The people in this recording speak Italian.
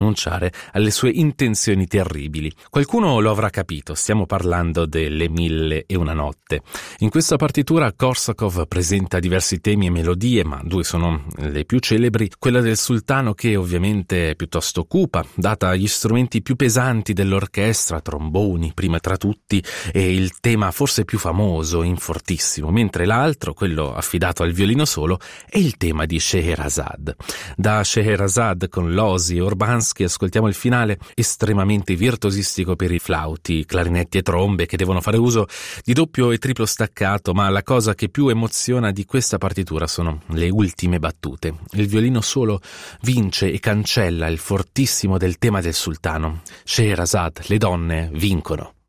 rinunciare alle sue intenzioni terribili. Qualcuno lo avrà capito, stiamo parlando delle 1001 notte. In questa partitura Korsakov presenta diversi temi e melodie, ma due sono le più celebri, quella del sultano, che ovviamente è piuttosto cupa, data gli strumenti più pesanti dell'orchestra, tromboni prima tra tutti, e il tema forse più famoso in fortissimo, mentre l'altro, quello affidato al violino solo, è il tema di Scheherazade. Da Scheherazade con Losy e Urbanski ascoltiamo il finale estremamente virtuosistico per i flauti, clarinetti e trombe, che devono fare uso di doppio e triplo staccato, ma la cosa che più emoziona di questa partitura sono le ultime battute. Il violino solo vince e cancella il fortissimo del tema del sultano. Scheherazade, le donne vincono.